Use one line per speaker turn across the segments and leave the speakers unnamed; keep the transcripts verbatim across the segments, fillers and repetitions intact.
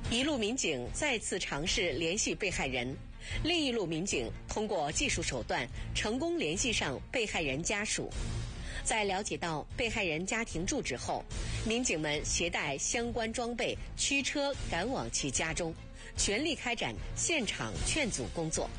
一路民警再次尝试联系被害人，另一路民警通过技术手段成功联系上被害人家属。在了解到被害人家庭住址后，民警们携带相关装备驱车赶往其家中，全力开展现场劝阻工作。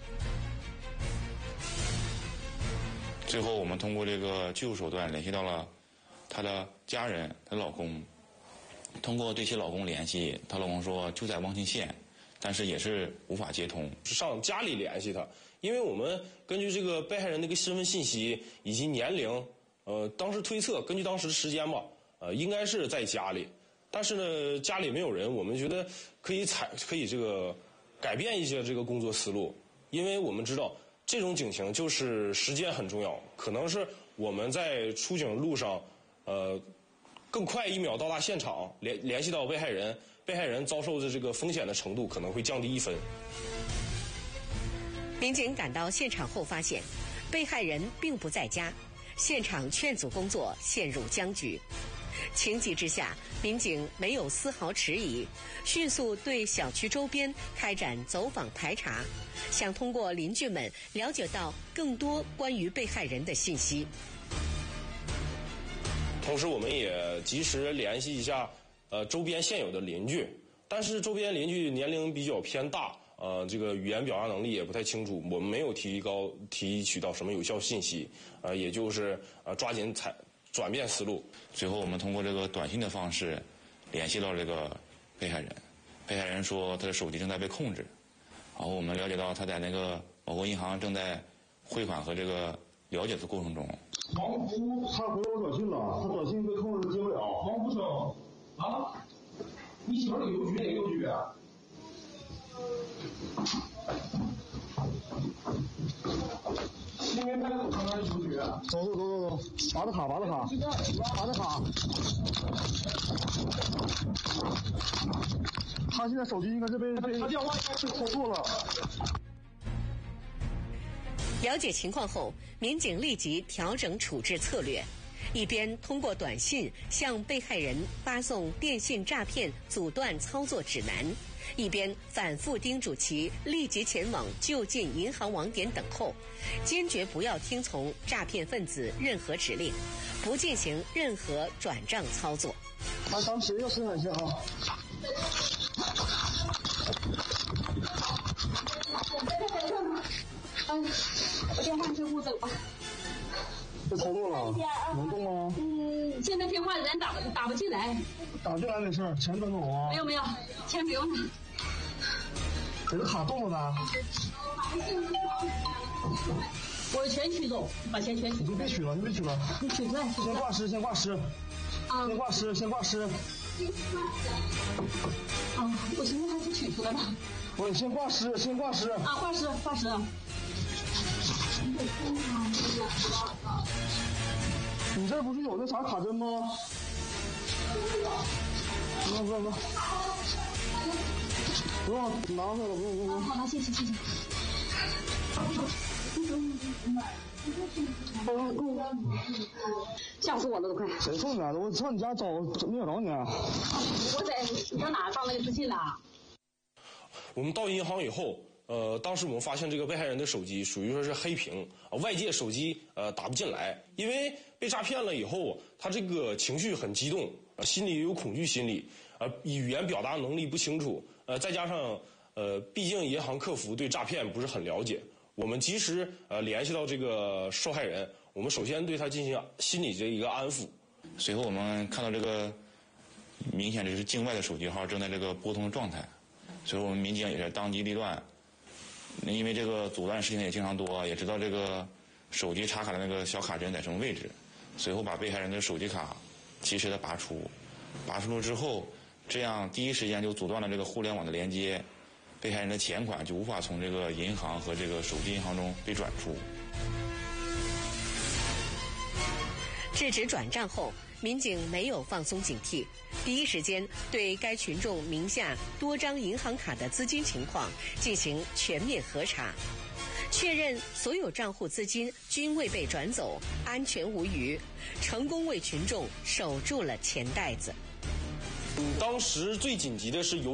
最后我们通过这个技术手段联系到了她的家人，她老公。通过对其老公联系，她老公说就在望清县，但是也是无法接通。
上家里联系她，因为我们根据这个被害人的一个身份信息以及年龄，呃，当时推测，根据当时的时间吧，呃，应该是在家里。但是呢，家里没有人，我们觉得可以采可以这个改变一些这个工作思路，因为我们知道这种警情就是时间很重要，可能是我们在出警路上，呃。更快一秒到达现场，联联系到被害人，被害人遭受的这个风险的程度可能会降低一分。
民警赶到现场后发现，被害人并不在家，现场劝阻工作陷入僵局。情急之下，民警没有丝毫迟疑，迅速对小区周边开展走访排查，想通过邻居们了解到更多关于被害人的信息。
同时，我们也及时联系一下呃周边现有的邻居，但是周边邻居年龄比较偏大，呃，这个语言表达能力也不太清楚，我们没有提高提取到什么有效信息，呃，也就是呃抓紧采转变思路。
最后，我们通过这个短信的方式联系到这个被害人，被害人说他的手机正在被控制，然后我们了解到他在那个某个银行正在汇款和这个了解的过程中。
王福他回我短信了，他短信被控制接不了。王福生啊，你媳妇有邮局哪个邮局啊？新源派出所那邮局。走走走走走，拔的卡，拔的卡，拔的卡。他现在手机应该是被被他电话应该是偷错了。
了解情况后，民警立即调整处置策略，一边通过短信向被害人发送电信诈骗阻断操作指南，一边反复叮嘱其立即前往就近银行网点等候，坚决不要听从诈骗分子任何指令，不进行任何转账操作。
他当时要生产线啊。
嗯，我先换车库走吧。
被操作了，能动吗？
嗯，现在电话人打不打不进来。
打不进来没事，钱转走啊。
没有没有，钱不用拿。
给他卡动了的。
我全取走，把钱全取走。
你别取了，你别取了。
你取出来。
先挂失，先挂失。啊。先挂失，先挂失。啊，
我现在还是取出来吧。
我先挂失，先挂失。
啊，挂失，挂失。
你这不是有那啥卡针吗？不用不用不用，不用拿回来了，不用不用不用。
好了，谢谢谢谢。吓死我了都快！
谁送你来的？我上你家找没找着你。
我在你到哪放那个资信了？
我们到银行以后。呃，当时我们发现这个被害人的手机属于说是黑屏，呃、外界手机呃打不进来，因为被诈骗了以后，他这个情绪很激动，呃、心里有恐惧心理，呃，语言表达能力不清楚，呃，再加上呃，毕竟银行客服对诈骗不是很了解，我们及时呃联系到这个受害人，我们首先对他进行心理的一个安抚。
随后我们看到这个明显这是境外的手机号正在这个拨通状态，所以我们民警也是当机立断。因为这个阻断事情也经常多，也知道这个手机插卡的那个小卡针在什么位置，随后把被害人的手机卡及时的拔出，拔出之后，这样第一时间就阻断了这个互联网的连接，被害人的钱款就无法从这个银行和这个手机银行中被转出。
制止转账后，民警没有放松警惕，第一时间对该群众名下多张银行卡的资金情况进行全面核查，确认所有账户资金均未被转走，安全无虞，成功为群众守住了钱袋子。
当时最紧急的是由